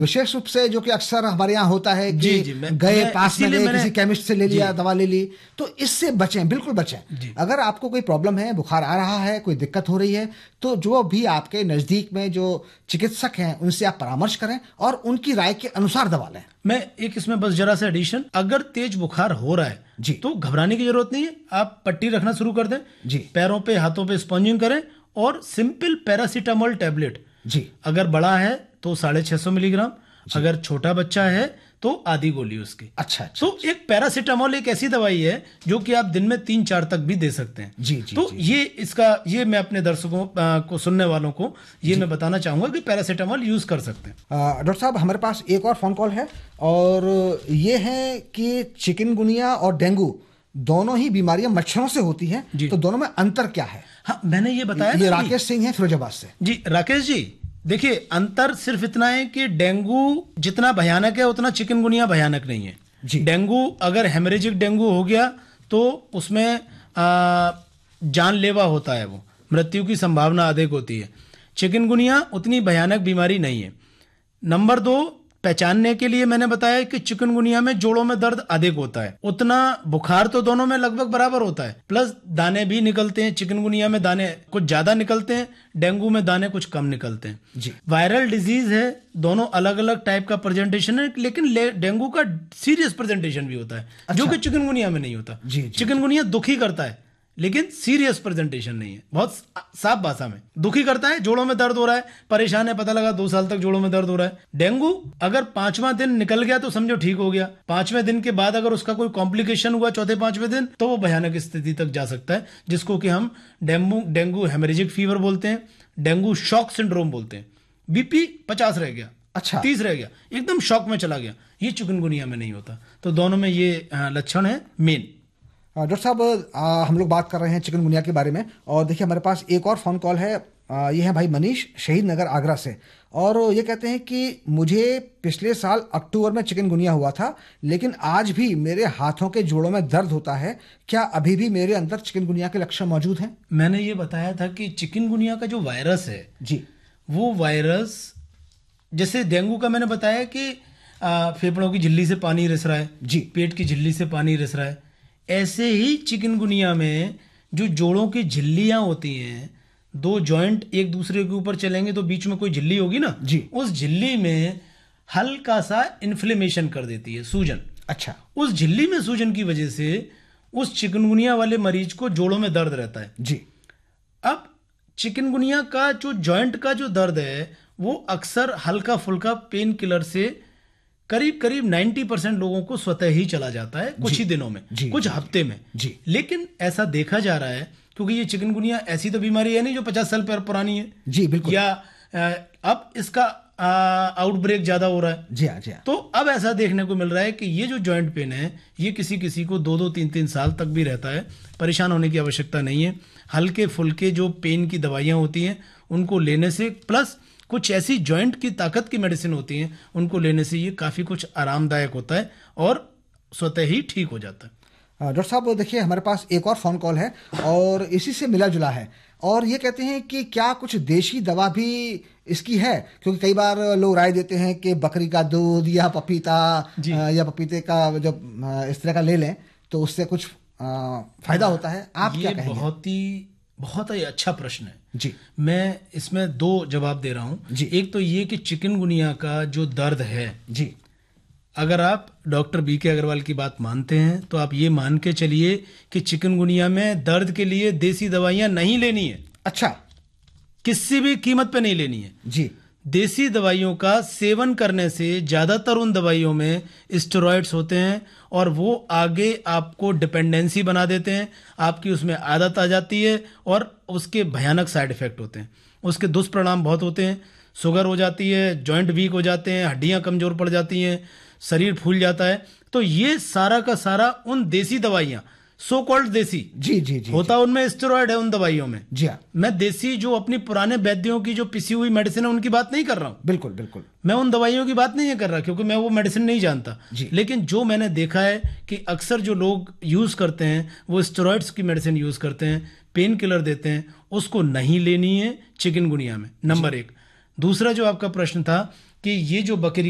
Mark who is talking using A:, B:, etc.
A: विशेष रूप से जो कि अक्सर हमारे यहाँ होता है कि गए पास में गए किसी केमिस्ट से ले लिया, दवा ले ली, तो इससे बचें, बिल्कुल बचें। अगर आपको कोई प्रॉब्लम है, बुखार आ रहा है, कोई दिक्कत हो रही है, तो जो भी आपके नजदीक में जो चिकित्सक हैं उनसे आप परामर्श करें और उनकी राय के अनुसार दवा लें।
B: मैं एक इसमें बस जरा सा एडिशन, अगर तेज बुखार हो रहा है जी तो घबराने की जरूरत नहीं है। आप पट्टी रखना शुरू कर दें जी, पैरों पे हाथों पे स्पंजिंग करें और सिंपल पैरासीटामोल टैबलेट जी, अगर बड़ा है तो 650 मिलीग्राम, अगर छोटा बच्चा है तो आधी गोली उसकी।
A: अच्छा।
B: तो एक पैरासीटामोल एक ऐसी दवाई है जो कि आप दिन में 3-4 तक भी दे सकते हैं
A: जी।
B: तो ये मैं अपने दर्शकों को, सुनने वालों को ये मैं बताना चाहूंगा कि पैरासीटामोल यूज कर सकते हैं।
A: डॉक्टर साहब, हमारे पास एक और फोन कॉल है और ये है कि चिकनगुनिया और डेंगू दोनों ही बीमारियां मच्छरों से होती हैं, तो दोनों में अंतर क्या है?
B: हाँ, मैंने ये बताया।
A: ये राकेश सिंह है फिरोजाबाद से।
B: जी राकेश जी, देखिए अंतर सिर्फ इतना है कि डेंगू जितना भयानक है उतना चिकनगुनिया भयानक नहीं है जी। डेंगू अगर हेमरेजिक डेंगू हो गया तो उसमें जानलेवा होता है, वो मृत्यु की संभावना अधिक होती है। चिकनगुनिया उतनी भयानक बीमारी नहीं है। नंबर 2, पहचानने के लिए मैंने बताया कि चिकनगुनिया में जोड़ों में दर्द अधिक होता है, उतना बुखार तो दोनों में लगभग बराबर होता है, प्लस दाने भी निकलते हैं। चिकनगुनिया में दाने कुछ ज्यादा निकलते हैं, डेंगू में दाने कुछ कम निकलते हैं जी। वायरल डिजीज है, दोनों अलग अलग टाइप का प्रेजेंटेशन है, लेकिन डेंगू का सीरियस प्रेजेंटेशन भी होता है। अच्छा। जो कि चिकनगुनिया में नहीं होता जी। चिकनगुनिया दुखी करता है लेकिन सीरियस प्रेजेंटेशन नहीं है, बहुत साफ भाषा में दुखी करता है। जोड़ों में दर्द हो रहा है, परेशान है, पता लगा 2 साल तक जोड़ों में दर्द हो रहा है। डेंगू अगर 5वां दिन निकल गया तो समझो ठीक हो गया, 5वें दिन के बाद अगर उसका कोई कॉम्प्लिकेशन हुआ 4-5वें दिन तो वो भयानक स्थिति तक जा सकता है, जिसको कि हम डेंगू हेमरेजिक फीवर बोलते हैं, डेंगू शॉक सिंड्रोम बोलते हैं। बीपी 50 रह गया,
A: अच्छा
B: 30 रह गया, एकदम शॉक में चला गया, ये चिकनगुनिया में नहीं होता। तो दोनों में ये लक्षण है मेन।
A: डॉक्टर साहब, हम लोग बात कर रहे हैं चिकनगुनिया के बारे में और देखिए हमारे पास एक और फोन कॉल है। ये है भाई मनीष, शहीद नगर आगरा से, और ये कहते हैं कि मुझे पिछले साल अक्टूबर में चिकनगुनिया हुआ था, लेकिन आज भी मेरे हाथों के जोड़ों में दर्द होता है। क्या अभी भी मेरे अंदर चिकनगुनिया के लक्षण मौजूद हैं?
B: मैंने ये बताया था कि चिकनगुनिया का जो वायरस है
A: जी, वो
B: वायरस जैसे डेंगू का मैंने बताया कि फेफड़ों की झिल्ली से पानी रिस रहा है जी, पेट की झिल्ली से पानी रिस रहा है, ऐसे ही चिकनगुनिया में जो जोड़ों की झिल्लियां होती हैं, 2 जॉइंट एक दूसरे के ऊपर चलेंगे तो बीच में कोई झिल्ली होगी ना जी, उस झिल्ली में हल्का सा इन्फ्लेमेशन कर देती है, सूजन।
A: अच्छा।
B: उस झिल्ली में सूजन की वजह से उस चिकनगुनिया वाले मरीज को जोड़ों में दर्द रहता है
A: जी।
B: अब चिकनगुनिया का जो जॉइंट का जो दर्द है वो अक्सर हल्का फुल्का पेन किलर से करीब 90% लोगों को स्वतः ही चला जाता है, कुछ ही दिनों में, कुछ हफ्ते में जी। लेकिन ऐसा देखा जा रहा है, क्योंकि ये चिकनगुनिया ऐसी तो बीमारी है नहीं जो 50 साल पुरानी है
A: जी, बिल्कुल,
B: या अब इसका आउटब्रेक ज्यादा हो रहा है
A: जी हाँ, जी हाँ।
B: तो अब ऐसा देखने को मिल रहा है कि ये जो जॉइंट पेन है ये किसी को 2-2, 3-3 साल तक भी रहता है। परेशान होने की आवश्यकता नहीं है। हल्के फुल्के जो पेन की दवाइयां होती हैं उनको लेने से, प्लस कुछ ऐसी जॉइंट की ताकत की मेडिसिन होती हैं उनको लेने से ये काफी कुछ आरामदायक होता है और स्वतः ही ठीक हो जाता है।
A: डॉक्टर साहब, देखिए हमारे पास एक और फोन कॉल है और इसी से मिला जुला है, और ये कहते हैं कि क्या कुछ देशी दवा भी इसकी है? क्योंकि कई बार लोग राय देते हैं कि बकरी का दूध या पपीता या पपीते का जब इस तरह का ले लें तो उससे कुछ फायदा होता है। आप क्या कहेंगे?
B: बहुत ही अच्छा प्रश्न है
A: जी।
B: मैं इसमें 2 जवाब दे रहा हूं जी। एक तो ये कि चिकनगुनिया का जो दर्द है
A: जी,
B: अगर आप डॉक्टर बीके अग्रवाल की बात मानते हैं तो आप ये मान के चलिए कि चिकनगुनिया में दर्द के लिए देसी दवाइयां नहीं लेनी है।
A: अच्छा।
B: किसी भी कीमत पे नहीं लेनी है
A: जी।
B: देसी दवाइयों का सेवन करने से ज्यादातर उन दवाइयों में स्टेरॉइड्स होते हैं और वो आगे आपको डिपेंडेंसी बना देते हैं, आपकी उसमें आदत आ जाती है और उसके भयानक साइड इफेक्ट होते हैं, उसके दुष्परिणाम बहुत होते हैं। शुगर हो जाती है, जॉइंट वीक हो जाते हैं, हड्डियां कमजोर पड़ जाती हैं, शरीर फूल जाता है। तो ये सारा का सारा उन देसी दवाइयां, सो कॉल्ड देसी
A: जी
B: होता है, उनमें स्टेरॉइड है उन दवाइयों में
A: जी हाँ।
B: मैं देसी जो अपनी पुराने वैद्यों की जो पिसी हुई मेडिसिन है उनकी बात नहीं कर रहा हूं।
A: बिल्कुल बिल्कुल,
B: मैं उन दवाइयों की बात नहीं कर रहा क्योंकि मैं वो मेडिसिन नहीं जानता। लेकिन जो मैंने देखा है कि अक्सर जो लोग यूज करते हैं वो स्टेरॉइड्स की मेडिसिन यूज करते हैं, पेन किलर देते हैं, उसको नहीं लेनी है चिकनगुनिया में, नंबर 1। दूसरा जो आपका प्रश्न था कि ये जो बकरी